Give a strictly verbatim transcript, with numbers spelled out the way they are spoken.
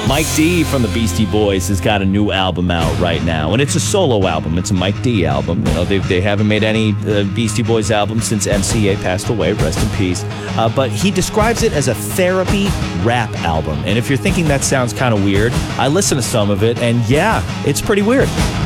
Mike D from the Beastie Boys has got a new album out right now, and it's a solo album. It's a Mike D album. You know, they they haven't made any uh, Beastie Boys albums since M C A passed away. Rest in peace. Uh, but he describes it as a therapy rap album. And if you're thinking that sounds kind of weird, I listened to some of it, and yeah, it's pretty weird.